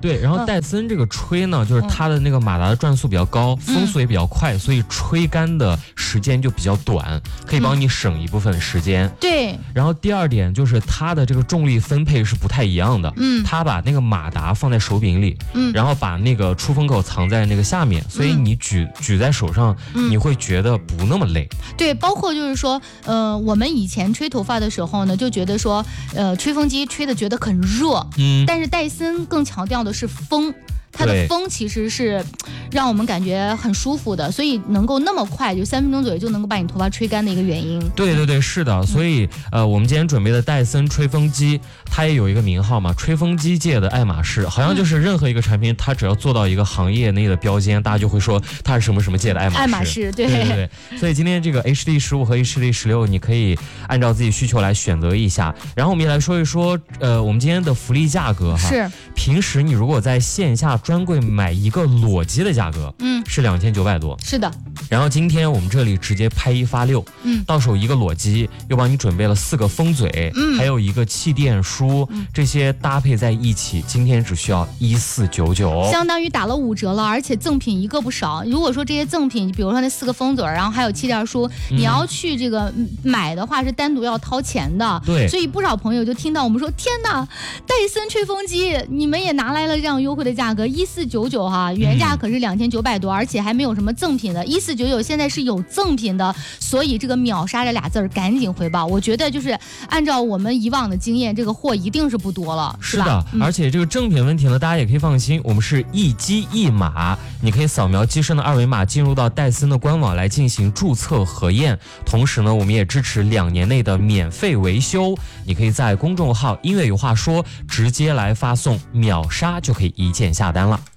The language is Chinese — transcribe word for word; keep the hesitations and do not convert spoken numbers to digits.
对，然后戴森这个吹呢，就是它的那个马达的转速比较高，风速也比较快，所以吹干的时间就比较短，可以帮你省一部分时间。 对。 然后第二点就是它的这个重力分配是不太一样的。嗯，它把那个马达放在手柄里，嗯，然后把那个出风口藏在那个下面，所以你举举在手上，你会觉得不那么累。 对，包括就是说，呃，我们以前吹头发的时候呢，就觉得说，呃，吹风机吹的觉得很热，嗯，但是戴森更强调的是风。它的风其实是让我们感觉很舒服的，所以能够那么快，就三分钟左右就能够把你头发吹干的一个原因。 对对对，是的。所以呃，我们今天准备的戴森吹风机，它也有一个名号嘛，吹风机界的爱马仕。好像就是任何一个产品，它只要做到一个行业内的标签，大家就会说它是什么什么界的爱马仕。 爱马仕，对对对对。所以今天这个 H D 十五和 H D 十六，你可以按照自己需求来选择一下。然后我们也来说一说，呃，我们今天的福利价格哈。 是。 平时你如果在线下专柜买一个裸机的价格，嗯，是两千九百多， 是的。 然后今天我们这里直接拍一发六，嗯，到手一个裸机，又帮你准备了四个风嘴，嗯，还有一个气垫梳，嗯，这些搭配在一起，今天只需要一四九九， 相当于打了五折了，而且赠品一个不少。如果说这些赠品，比如说那四个风嘴，然后还有气垫梳，嗯，你要去这个买的话是单独要掏钱的， 对。 所以不少朋友就听到我们说，天哪，戴森吹风机，你们也拿来了这样优惠的价格，一四九九哈，原价可是两千九百多，而且还没有什么赠品的，一四九九现在是有赠品的，所以这个秒杀这俩字儿赶紧回报。我觉得就是按照我们以往的经验，这个货一定是不多了， 是的，嗯，而且这个正品问题呢，大家也可以放心，我们是一机一码，你可以扫描机身的二维码进入到戴森的官网来进行注册核验，同时呢，我们也支持两年内的免费维修，你可以在公众号音乐有话说直接来发送秒杀就可以一键下单了。